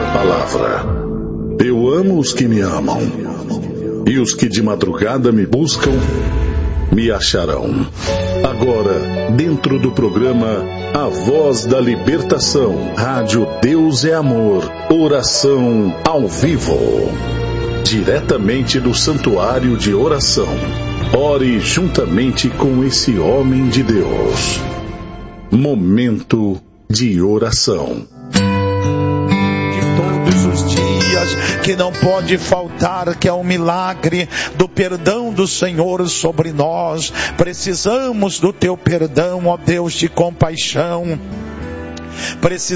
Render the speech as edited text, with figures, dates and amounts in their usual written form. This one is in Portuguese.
palavra: eu amo os que me amam, e os que de madrugada me buscam, me acharão. Agora, dentro do programa A Voz da Libertação, Rádio Deus é Amor, oração ao vivo. Diretamente do Santuário de Oração. Ore juntamente com esse homem de Deus. Momento de oração. Todos os dias, que não pode faltar, que é o milagre do perdão do Senhor sobre nós. Precisamos do teu perdão, ó Deus de compaixão. Precisamos